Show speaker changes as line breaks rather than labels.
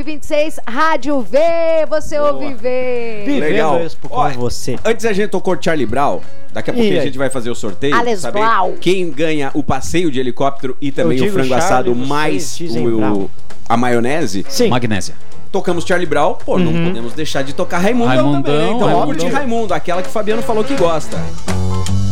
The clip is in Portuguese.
26, Rádio V, você ouve V.
Legal.
Com você.
Antes a gente tocou Charlie Brown. Daqui a pouquinho a gente vai fazer o sorteio.
Alex
Saber
Brown.
quem ganha o passeio de helicóptero e também o frango assado mais a maionese.
Sim.
Magnésia.
Tocamos Charlie Brown, pô, não podemos deixar de tocar Raimundão também. Então vamos curtir Raimundo, aquela que o Fabiano falou que gosta.